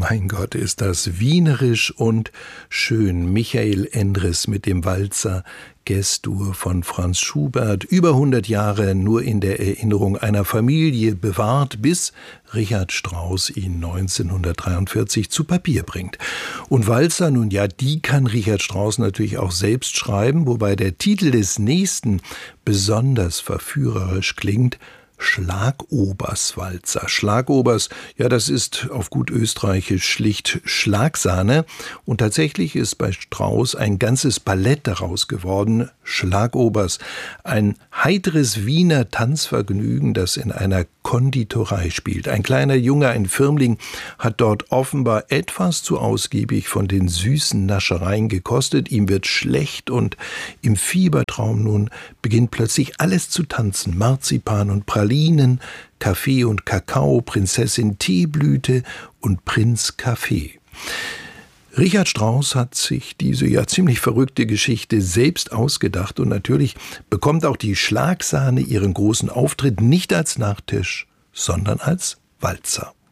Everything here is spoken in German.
Mein Gott, ist das wienerisch und schön. Michael Endres mit dem Walzer Gess-Dur von Franz Schubert. Über 100 Jahre nur in der Erinnerung einer Familie bewahrt, bis Richard Strauss ihn 1943 zu Papier bringt. Und Walzer, nun ja, die kann Richard Strauss natürlich auch selbst schreiben, wobei der Titel des nächsten besonders verführerisch klingt: Schlagoberswalzer. Schlagobers, ja, das ist auf gut österreichisch schlicht Schlagsahne. Und tatsächlich ist bei Strauss ein ganzes Ballett daraus geworden. Schlagobers, ein heiteres Wiener Tanzvergnügen, das in einer Konditorei spielt. Ein kleiner Junge, ein Firmling, hat dort offenbar etwas zu ausgiebig von den süßen Naschereien gekostet. Ihm wird schlecht und im Fiebertraum nun beginnt plötzlich alles zu tanzen. Marzipan und Pralinen, Kaffee und Kakao, Prinzessin Teeblüte und Prinz Kaffee. Richard Strauss hat sich diese ja ziemlich verrückte Geschichte selbst ausgedacht und natürlich bekommt auch die Schlagsahne ihren großen Auftritt nicht als Nachtisch, sondern als Walzer.